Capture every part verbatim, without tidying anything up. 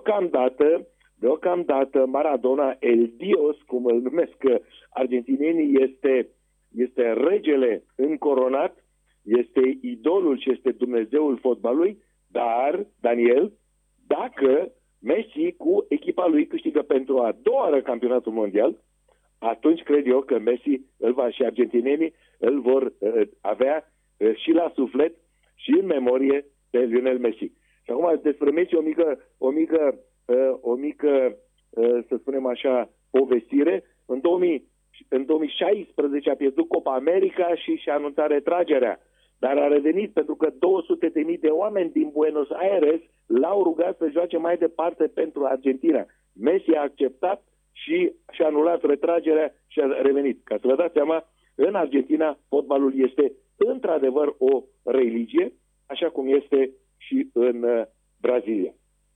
deocamdată, deocamdată Maradona, El Dios, cum îl numesc argentinenii, este, este regele încoronat, este idolul și este Dumnezeul fotbalului, dar, Daniel, dacă Messi cu echipa lui câștigă pentru a doua oară campionatul mondial, atunci cred eu că Messi îl va, și argentinenii îl vor uh, avea uh, și la suflet și în memorie pe Lionel Messi. Și acum despre Messi o mică, o mică, uh, o mică uh, să spunem așa, povestire. În, două mii, în două mii șaisprezece a pierdut Copa America și și-a anunțat retragerea. Dar a revenit pentru că două sute de mii de oameni din Buenos Aires l-au rugat să joace mai departe pentru Argentina. Messi a acceptat și și-a anulat retragerea și a revenit. Ca să vă dați seama, în Argentina fotbalul este într-adevăr o religie, așa cum este și în uh, Brazilia.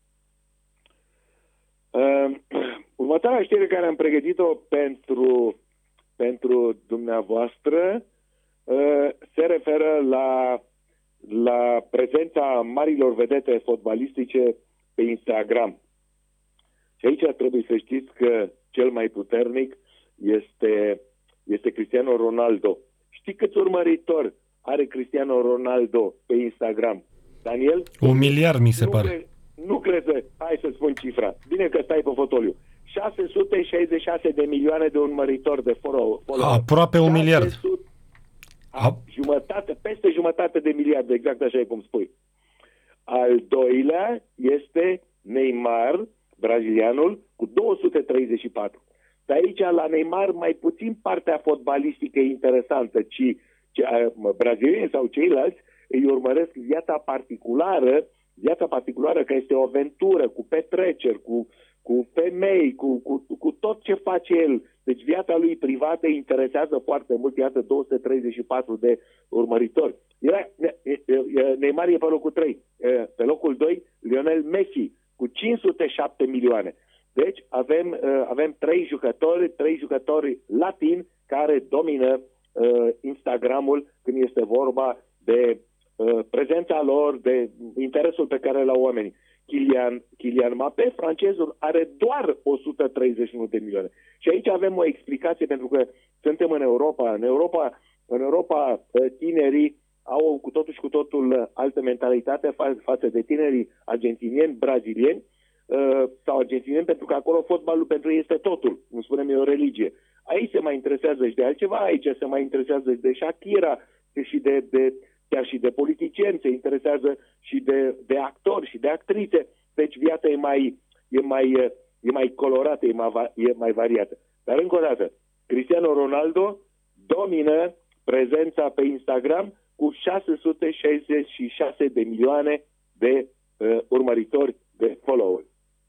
Uh, următoarea știre care am pregătit-o pentru, pentru dumneavoastră uh, se referă la, la prezența marilor vedete fotbalistice pe Instagram. Și aici trebuie să știți că cel mai puternic este, este Cristiano Ronaldo. Știi câți urmăritori are Cristiano Ronaldo pe Instagram? Daniel? Un miliard, mi se nu pare. Cre- nu crezi, hai să spun cifra. Bine că stai pe fotoliu. șase sute șaizeci și șase de milioane de urmăritori de follow. Aproape un miliard. A, jumătate, peste jumătate de miliarde, exact așa e cum spui. Al doilea este Neymar, brazilianul, cu două sute treizeci și patru. Dar aici, la Neymar, mai puțin partea fotbalistică e interesantă, ci brazilienii sau ceilalți îi urmăresc viața particulară, viața particulară care este o aventură, cu petreceri, cu, cu femei, cu, cu, cu tot ce face el. Deci viața lui privată îi interesează foarte mult, iată două sute treizeci și patru de urmăritori. Era, Neymar e pe locul trei. Pe locul doi, Lionel Messi, cu cinci sute șapte milioane. Deci avem, avem trei jucători, trei jucători latini care domină uh, Instagramul când este vorba de uh, prezența lor, de interesul pe care l-au oamenii. Kylian, Kylian Mbappé, francezul, are doar o sută treizeci și unu de milioane. Și aici avem o explicație pentru că suntem în Europa. În Europa, în Europa tinerii au cu totul și cu totul altă mentalitate fa- față de tinerii argentinieni, brazilieni uh, sau argentinieni, pentru că acolo fotbalul pentru ei este totul, cum spunem, e o religie. Aici se mai interesează și de altceva, aici se mai interesează și de Shakira și de, de, chiar și de politicieni, se interesează și de, de actori și de actrițe. Deci viața e mai, e mai, e mai colorată, e mai, e mai variată. Dar încă o dată, Cristiano Ronaldo domină prezența pe Instagram cu șase sute șaizeci și șase de milioane de uh, urmăritori, de followers.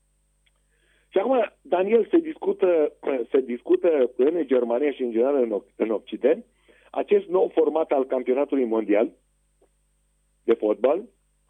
Și acum, Daniel, se discută, se discută în Germania și în general în, în Occident acest nou format al campionatului mondial de fotbal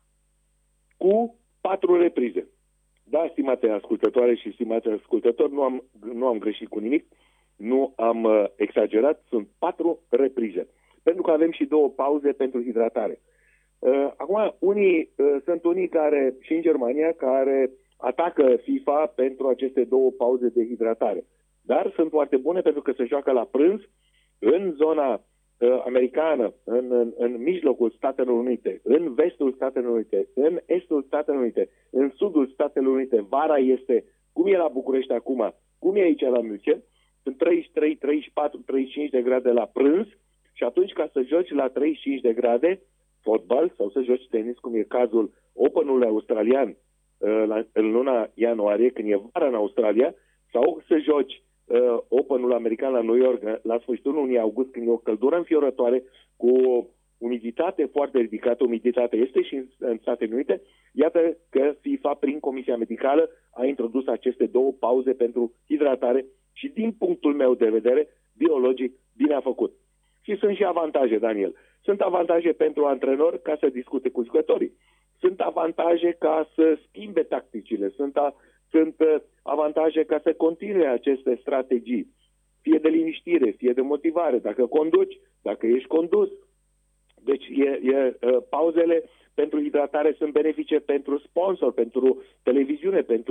cu patru reprize. Da, stimate ascultătoare și stimați ascultători, nu am, nu am greșit cu nimic, nu am uh, exagerat, sunt patru reprize. Pentru că avem și două pauze pentru hidratare. Uh, acum, unii, uh, sunt unii care, și în Germania, care atacă FIFA pentru aceste două pauze de hidratare. Dar sunt foarte bune pentru că se joacă la prânz în zona uh, americană, în, în, în mijlocul Statelor Unite, în vestul Statelor Unite, în estul Statelor Unite, în sudul Statelor Unite. Vara este, cum e la București acum, cum e aici la München, sunt treizeci și trei, treizeci și patru, treizeci și cinci de grade la prânz. Și atunci, ca să joci la treizeci și cinci de grade fotbal sau să joci tenis, cum e cazul Openului australian în luna ianuarie, când e vara în Australia, sau să joci uh, Openul american la New York la sfârșitul lunii august, când e o căldură înfiorătoare, cu o umiditate foarte ridicată, umiditatea este și în, în Statele Unite, iată că FIFA, prin Comisia Medicală, a introdus aceste două pauze pentru hidratare și, din punctul meu de vedere, biologic, bine a făcut. Și sunt și avantaje, Daniel. Sunt avantaje pentru antrenori ca să discute cu jucătorii. Sunt avantaje ca să schimbe tacticile. Sunt, a, sunt avantaje ca să continue aceste strategii. Fie de liniștire, fie de motivare. Dacă conduci, dacă ești condus. Deci e, e, pauzele pentru hidratare sunt benefice pentru sponsor, pentru televiziune, pentru